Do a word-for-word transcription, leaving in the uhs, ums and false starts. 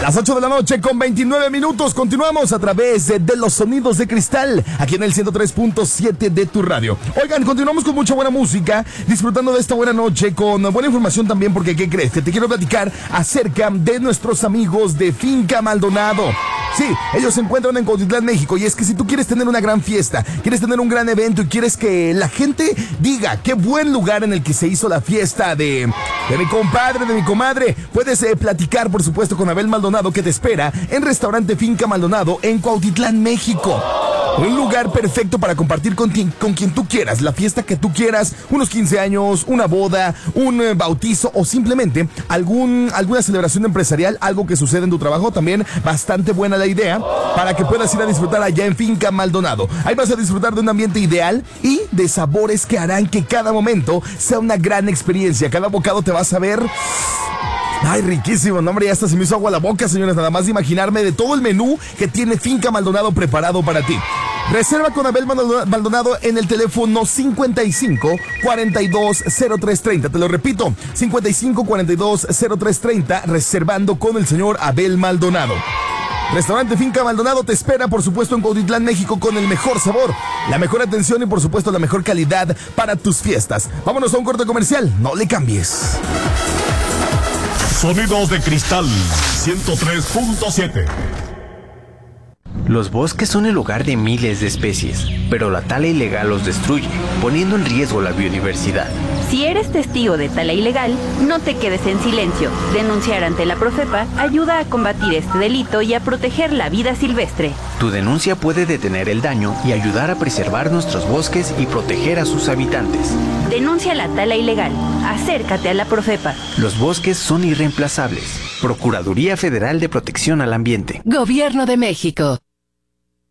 Las ocho de la noche con veintinueve minutos. Continuamos a través de, de los sonidos de cristal, aquí en el ciento tres punto siete de tu radio. Oigan, continuamos con mucha buena música, disfrutando de esta buena noche, con buena información también, porque ¿qué crees? Que te quiero platicar acerca de nuestros amigos de Finca Maldonado. Sí, ellos se encuentran en Cuautitlán, México, y es que si tú quieres tener una gran fiesta, quieres tener un gran evento y quieres que la gente diga qué buen lugar en el que se hizo la fiesta de, de mi compadre, de mi comadre, puedes eh, platicar, por supuesto, con Abel Maldonado, que te espera en Restaurante Finca Maldonado en Cuautitlán, México. Un lugar perfecto para compartir con, ti, con quien tú quieras, la fiesta que tú quieras, unos quince años, una boda, un eh, bautizo o simplemente algún, alguna celebración empresarial, algo que sucede en tu trabajo. También bastante buena la idea para que puedas ir a disfrutar allá en Finca Maldonado. Ahí vas a disfrutar de un ambiente ideal y de sabores que harán que cada momento sea una gran experiencia. Cada bocado te vas a ver... Ay, riquísimo, no, hombre, ya hasta se me hizo agua la boca, señores, nada más de imaginarme de todo el menú que tiene Finca Maldonado preparado para ti. Reserva con Abel Maldonado en el teléfono cincuenta y cinco, cuarenta y dos, cero tres treinta. Te lo repito, cincuenta y cinco, cuarenta y dos, cero tres treinta, reservando con el señor Abel Maldonado. Restaurante Finca Maldonado te espera, por supuesto, en Cuautitlán, México, con el mejor sabor, la mejor atención y, por supuesto, la mejor calidad para tus fiestas. Vámonos a un corte comercial, no le cambies. Sonidos de cristal ciento tres punto siete. Los bosques son el hogar de miles de especies, pero la tala ilegal los destruye, poniendo en riesgo la biodiversidad. Si eres testigo de tala ilegal, no te quedes en silencio. Denunciar ante la Profepa ayuda a combatir este delito y a proteger la vida silvestre. Tu denuncia puede detener el daño y ayudar a preservar nuestros bosques y proteger a sus habitantes. Denuncia la tala ilegal. Acércate a la Profepa. Los bosques son irreemplazables. Procuraduría Federal de Protección al Ambiente. Gobierno de México.